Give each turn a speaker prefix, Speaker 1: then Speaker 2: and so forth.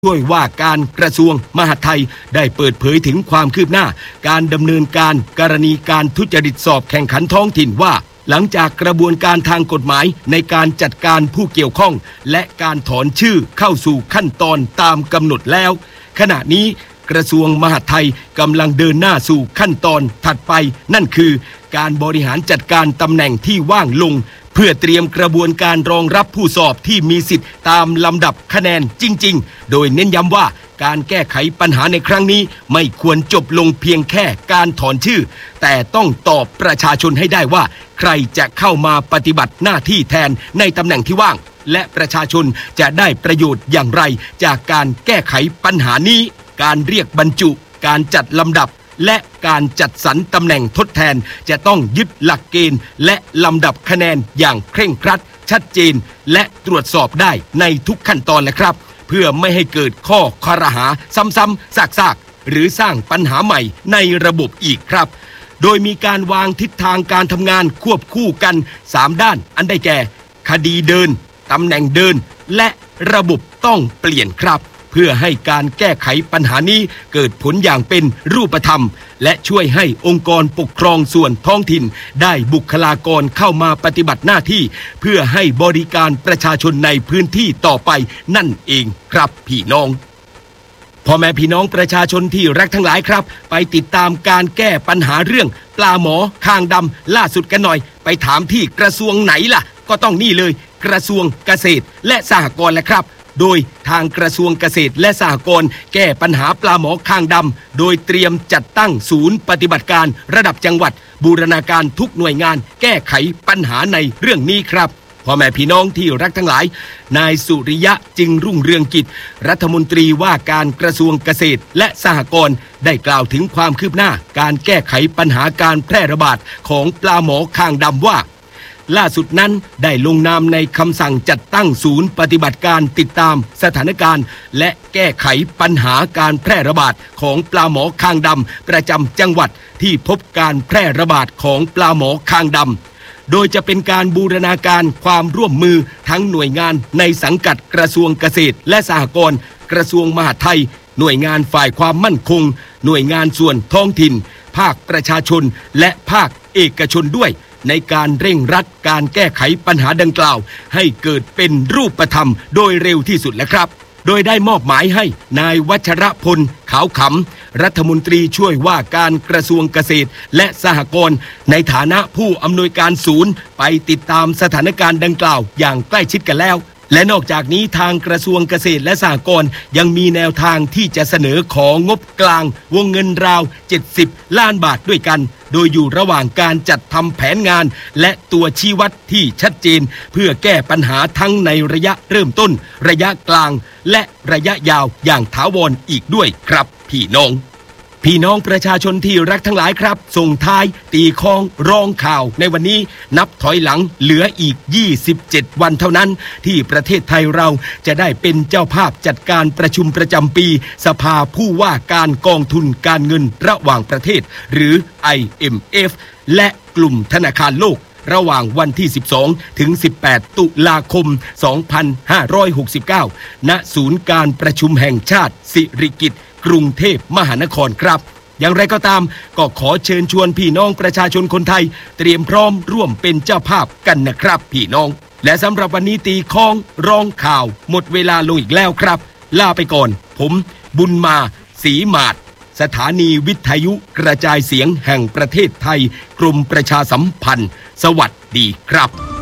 Speaker 1: ช่วยว่าการกระทรวงมหาดไทยได้เปิดเผยถึงความคืบหน้าการดำเนินการกรณีการทุจริตสอบแข่งขันท้องถิ่นว่าหลังจากกระบวนการทางกฎหมายในการจัดการผู้เกี่ยวข้องและการถอนชื่อเข้าสู่ขั้นตอนตามกำหนดแล้วขณะนี้กระทรวงมหาดไทยกำลังเดินหน้าสู่ขั้นตอนถัดไปนั่นคือการบริหารจัดการตำแหน่งที่ว่างลงเพื่อเตรียมกระบวนการรองรับผู้สอบที่มีสิทธิ์ตามลำดับคะแนนจริงๆโดยเน้นย้ำว่าการแก้ไขปัญหาในครั้งนี้ไม่ควรจบลงเพียงแค่การถอนชื่อแต่ต้องตอบประชาชนให้ได้ว่าใครจะเข้ามาปฏิบัติหน้าที่แทนในตำแหน่งที่ว่างและประชาชนจะได้ประโยชน์อย่างไรจากการแก้ไขปัญหานี้การเรียกบรรจุการจัดลำดับและการจัดสรรตำแหน่งทดแทนจะต้องยึดหลักเกณฑ์และลำดับคะแนนอย่างเคร่งครัดชัดเจนและตรวจสอบได้ในทุกขั้นตอนนะครับเพื่อไม่ให้เกิดข้อคอรหาซ้ำๆซากๆหรือสร้างปัญหาใหม่ในระบบอีกครับโดยมีการวางทิศทางการทำงานควบคู่กัน3ด้านอันได้แก่คดีเดินตำแหน่งเดินและระบบต้องเปลี่ยนครับเพื่อให้การแก้ไขปัญหานี้เกิดผลอย่างเป็นรูปธรรมและช่วยให้องค์กรปกครองส่วนท้องถิ่นได้บุคลากรเข้ามาปฏิบัติหน้าที่เพื่อให้บริการประชาชนในพื้นที่ต่อไปนั่นเองครับพี่น้องพ่อแม่พี่น้องประชาชนที่รักทั้งหลายครับไปติดตามการแก้ปัญหาเรื่องปลาหมอคางดำล่าสุดกันหน่อยไปถามที่กระทรวงไหนล่ะก็ต้องนี่เลยกระทรวงเกษตรและสหกรณ์แหละครับโดยทางกระทรวงเกษตรและสหกรณ์แก้ปัญหาปลาหมอคางดำโดยเตรียมจัดตั้งศูนย์ปฏิบัติการระดับจังหวัดบูรณาการทุกหน่วยงานแก้ไขปัญหาในเรื่องนี้ครับพ่อแม่พี่น้องที่รักทั้งหลายนายสุริยะจึงรุ่งเรืองกิจรัฐมนตรีว่าการกระทรวงเกษตรและสหกรณ์ได้กล่าวถึงความคืบหน้าการแก้ไขปัญหาการแพร่ระบาดของปลาหมอคางดำว่าล่าสุดนั้นได้ลงนามในคำสั่งจัดตั้งศูนย์ปฏิบัติการติดตามสถานการณ์และแก้ไขปัญหาการแพร่ระบาดของปลาหมอคางดำประจำจังหวัดที่พบการแพร่ระบาดของปลาหมอคางดำโดยจะเป็นการบูรณาการความร่วมมือทั้งหน่วยงานในสังกัดกระทรวงเกษตรและสหกรณ์กระทรวงมหาดไทยหน่วยงานฝ่ายความมั่นคงหน่วยงานส่วนท้องถิ่นภาคประชาชนและภาคเอกชนด้วยในการเร่งรัดการแก้ไขปัญหาดังกล่าวให้เกิดเป็นรูปธรรมโดยเร็วที่สุดแล้วครับโดยได้มอบหมายให้นายวัชรพลขาวขำรัฐมนตรีช่วยว่าการกระทรวงเกษตรและสหกรณ์ในฐานะผู้อำนวยการศูนย์ไปติดตามสถานการณ์ดังกล่าวอย่างใกล้ชิดกันแล้วและนอกจากนี้ทางกระทรวงเกษตรและสหกรณ์ยังมีแนวทางที่จะเสนอของงบกลางวงเงินราว70ล้านบาทด้วยกันโดยอยู่ระหว่างการจัดทำแผนงานและตัวชี้วัดที่ชัดเจนเพื่อแก้ปัญหาทั้งในระยะเริ่มต้นระยะกลางและระยะยาวอย่างถาวรอีกด้วยครับพี่น้องประชาชนที่รักทั้งหลายครับส่งท้ายตีคล้องรองข่าวในวันนี้นับถอยหลังเหลืออีก27วันเท่านั้นที่ประเทศไทยเราจะได้เป็นเจ้าภาพจัดการประชุมประจำปีสภาผู้ว่าการกองทุนการเงินระหว่างประเทศหรือ IMF และกลุ่มธนาคารโลกระหว่างวันที่12ถึง18ตุลาคม2569ณศูนย์การประชุมแห่งชาติสิริกิติ์กรุงเทพมหานครครับอย่างไรก็ตามก็ขอเชิญชวนพี่น้องประชาชนคนไทยเตรียมพร้อมร่วมเป็นเจ้าภาพกันนะครับพี่น้องและสำหรับวันนี้ตีค้องร้องข่าวหมดเวลาลงอีกแล้วครับลาไปก่อนผมบุญมาศรีหมาดสถานีวิทยุกระจายเสียงแห่งประเทศไทยกรมประชาสัมพันธ์สวัสดีครับ